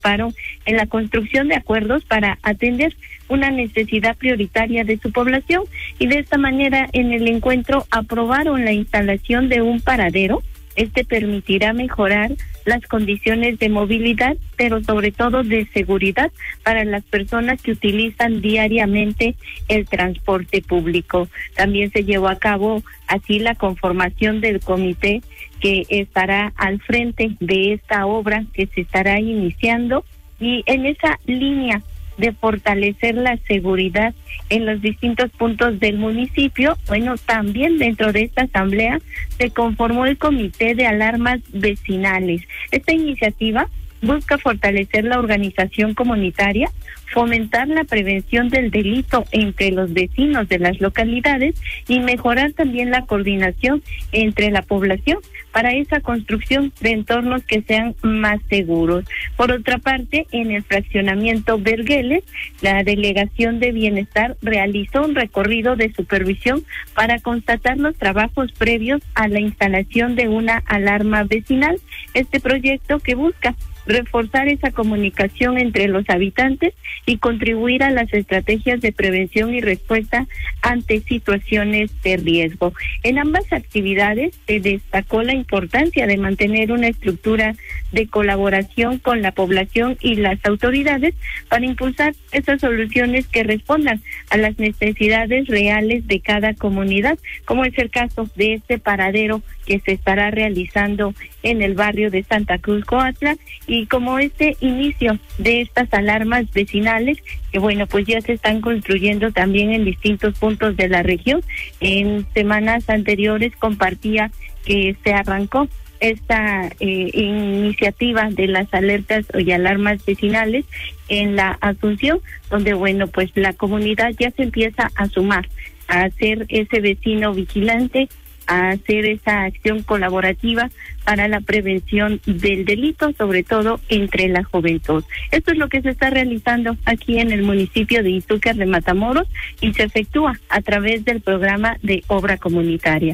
participaron en la construcción de acuerdos para atender una necesidad prioritaria de su población, y de esta manera en el encuentro aprobaron la instalación de un paradero. Este permitirá mejorar las condiciones de movilidad, pero sobre todo de seguridad para las personas que utilizan diariamente el transporte público. También se llevó a cabo así la conformación del comité que estará al frente de esta obra que se estará iniciando, y en esa línea de fortalecer la seguridad en los distintos puntos del municipio, bueno, también dentro de esta asamblea se conformó el Comité de Alarmas Vecinales. Esta iniciativa busca fortalecer la organización comunitaria, fomentar la prevención del delito entre los vecinos de las localidades y mejorar también la coordinación entre la población para esa construcción de entornos que sean más seguros. Por otra parte, en el fraccionamiento Vergueles, la Delegación de Bienestar realizó un recorrido de supervisión para constatar los trabajos previos a la instalación de una alarma vecinal. Este proyecto que busca reforzar esa comunicación entre los habitantes y contribuir a las estrategias de prevención y respuesta ante situaciones de riesgo. En ambas actividades se destacó la importancia de mantener una estructura de colaboración con la población y las autoridades para impulsar esas soluciones que respondan a las necesidades reales de cada comunidad, como es el caso de este paradero que se estará realizando en el barrio de Santa Cruz Coatla, y como este inicio de estas alarmas vecinales que bueno, pues ya se están construyendo también en distintos puntos de la región. En semanas anteriores compartía que se arrancó esta iniciativa de las alertas y alarmas vecinales en la Asunción, donde bueno, pues la comunidad ya se empieza a sumar, a ser ese vecino vigilante, a hacer esa acción colaborativa para la prevención del delito, sobre todo entre la juventud. Esto es lo que se está realizando aquí en el municipio de Izúcar de Matamoros y se efectúa a través del programa de obra comunitaria.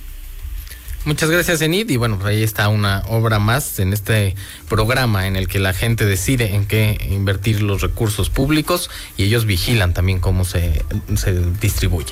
Muchas gracias, Enid. Y bueno, ahí está una obra más en este programa en el que la gente decide en qué invertir los recursos públicos y ellos vigilan también cómo se distribuyen.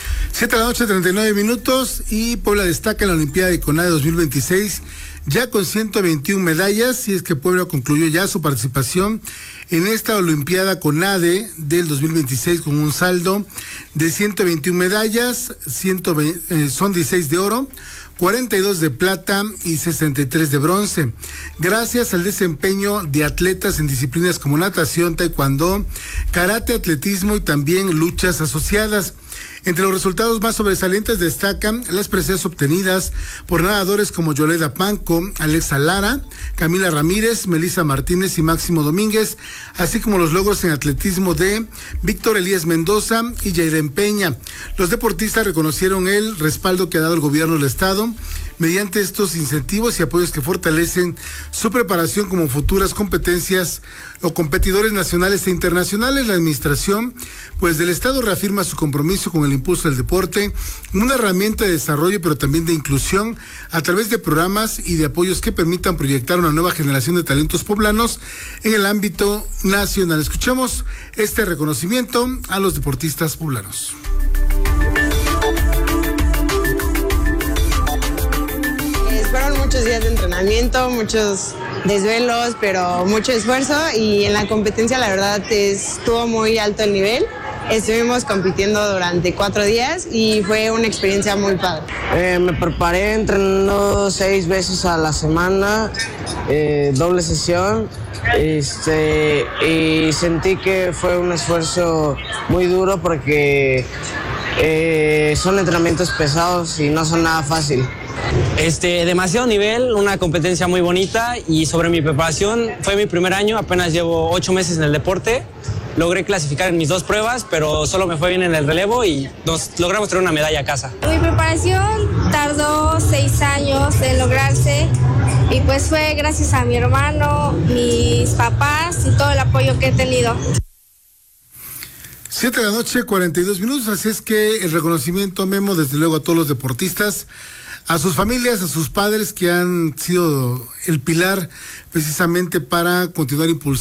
7:39 p.m. y Puebla destaca en la Olimpiada de CONADE 2026 ya con 121 medallas, y es que Puebla concluyó ya su participación en esta Olimpiada CONADE del 2026 con un saldo de 121 medallas, son 16 de oro, 42 de plata y 63 de bronce, gracias al desempeño de atletas en disciplinas como natación, taekwondo, karate, atletismo y también luchas asociadas. Entre los resultados más sobresalientes destacan las preseas obtenidas por nadadores como Yoleda Panco, Alexa Lara, Camila Ramírez, Melissa Martínez y Máximo Domínguez, así como los logros en atletismo de Víctor Elías Mendoza y Jairén Peña. Los deportistas reconocieron el respaldo que ha dado el gobierno del estado mediante estos incentivos y apoyos que fortalecen su preparación como futuras competencias o competidores nacionales e internacionales. La administración del estado reafirma su compromiso con el impulso del deporte, una herramienta de desarrollo pero también de inclusión a través de programas y de apoyos que permitan proyectar una nueva generación de talentos poblanos en el ámbito nacional. Escuchemos este reconocimiento a los deportistas poblanos. Fueron muchos días de entrenamiento, muchos desvelos, pero mucho esfuerzo, y en la competencia la verdad estuvo muy alto el nivel. Estuvimos compitiendo durante 4 días y fue una experiencia muy padre. Me preparé entrenando 6 veces a la semana, doble sesión, y sentí que fue un esfuerzo muy duro porque son entrenamientos pesados y no son nada fácil. Demasiado nivel, una competencia muy bonita, y sobre mi preparación, fue mi primer año, apenas llevo 8 meses en el deporte, logré clasificar en mis 2 pruebas, pero solo me fue bien en el relevo y nos logramos traer una medalla a casa. Mi preparación tardó 6 años en lograrse, y pues fue gracias a mi hermano, mis papás y todo el apoyo que he tenido. 7:42 p.m, así es que el reconocimiento, Memo, desde luego a todos los deportistas, a sus familias, a sus padres que han sido el pilar precisamente para continuar impulsando